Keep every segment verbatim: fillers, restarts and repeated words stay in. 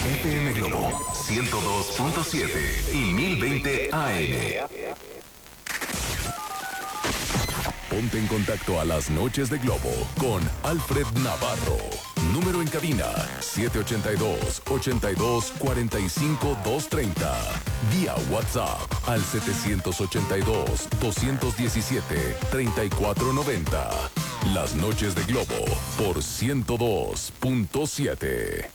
F M Globo ciento dos punto siete y mil veinte A M. Ponte en contacto a las noches de Globo con Alfred Navarro. Número en cabina siete ocho dos, ocho dos, cuatro cinco, dos tres cero. Vía WhatsApp al siete ocho dos, dos uno siete, tres cuatro nueve cero. Las noches de Globo por ciento dos punto siete.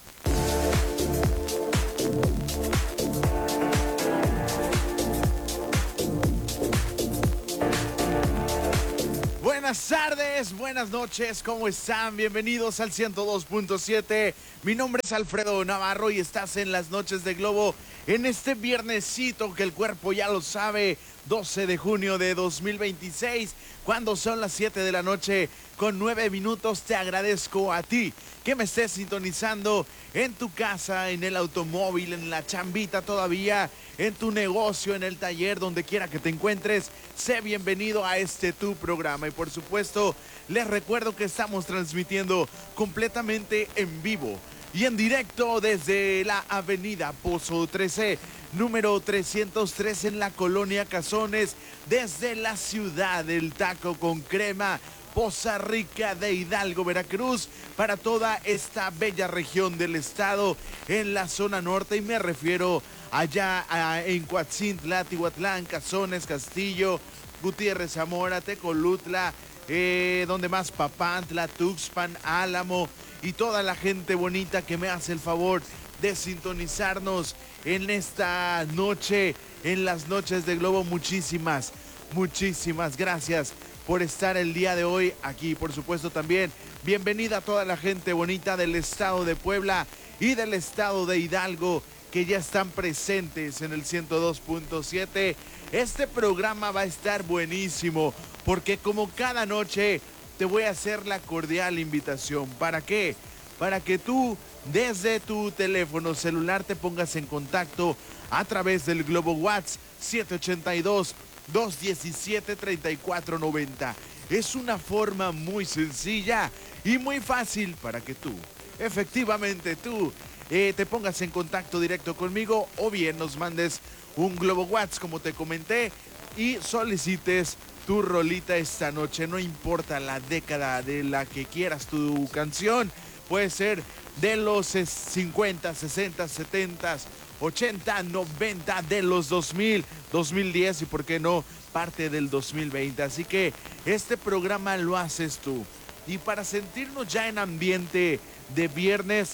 Buenas tardes, buenas noches, ¿cómo están? Bienvenidos al ciento dos punto siete. Mi nombre es Alfredo Navarro y estás en las noches de Globo en este viernesito que el cuerpo ya lo sabe, doce de junio de dos mil veintiséis, cuando son las siete de la noche con nueve minutos. Te agradezco a ti que me estés sintonizando en tu casa, en el automóvil, en la chambita todavía, en tu negocio, en el taller, donde quiera que te encuentres. Sé bienvenido a este tu programa y por supuesto les recuerdo que estamos transmitiendo completamente en vivo y en directo desde la avenida Pozo trece, número trescientos tres en la colonia Cazones, desde la ciudad del taco con crema, Poza Rica de Hidalgo, Veracruz, para toda esta bella región del estado en la zona norte, y me refiero allá a, en Coatzintla, Tihuatlán, Cazones, Castillo, Gutiérrez, Zamora, Tecolutla, eh, donde más, Papantla, Tuxpan, Álamo, y toda la gente bonita que me hace el favor de sintonizarnos en esta noche, en las noches de Globo. Muchísimas, muchísimas gracias por estar el día de hoy aquí. Por supuesto también bienvenida a toda la gente bonita del estado de Puebla y del estado de Hidalgo que ya están presentes en el ciento dos punto siete. Este programa va a estar buenísimo porque como cada noche te voy a hacer la cordial invitación. ¿Para qué? Para que tú desde tu teléfono celular te pongas en contacto a través del Globo WhatsApp siete ocho dos, dos uno siete, tres cuatro nueve cero. Es una forma muy sencilla y muy fácil para que tú, efectivamente tú, eh, te pongas en contacto directo conmigo, o bien nos mandes un Globo WhatsApp, como te comenté, y solicites tu rolita esta noche. No importa la década de la que quieras tu canción, puede ser de los cincuenta, sesenta, setenta, ochenta, noventa, de los dos mil, dos mil diez y por qué no parte del dos mil veinte. Así que este programa lo haces tú. Y para sentirnos ya en ambiente de viernes,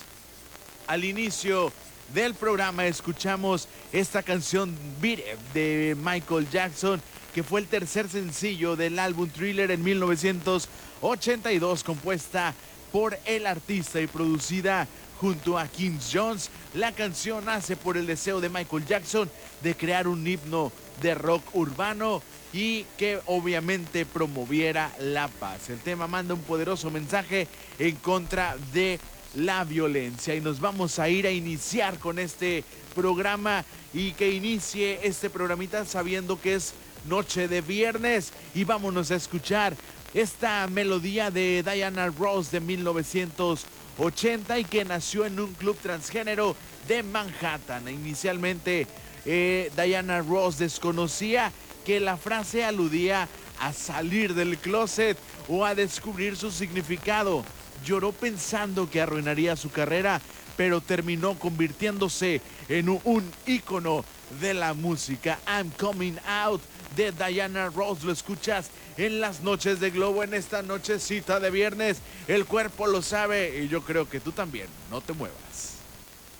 al inicio del programa escuchamos esta canción Beat It de Michael Jackson, que fue el tercer sencillo del álbum Thriller en mil novecientos ochenta y dos, compuesta por el artista y producida junto a Quincy Jones. La canción nace por el deseo de Michael Jackson de crear un himno de rock urbano y que obviamente promoviera la paz. El tema manda un poderoso mensaje en contra de la violencia, y nos vamos a ir a iniciar con este programa, y que inicie este programita sabiendo que es noche de viernes, y vámonos a escuchar esta melodía de Diana Ross de mil novecientos ochenta y que nació en un club transgénero de Manhattan. Inicialmente eh, Diana Ross desconocía que la frase aludía a salir del closet o a descubrir su significado. Lloró pensando que arruinaría su carrera, pero terminó convirtiéndose en un, un ícono de la música. I'm Coming Out de Diana Ross, lo escuchas en las noches de Globo, en esta nochecita de viernes. El cuerpo lo sabe y yo creo que tú también. No te muevas.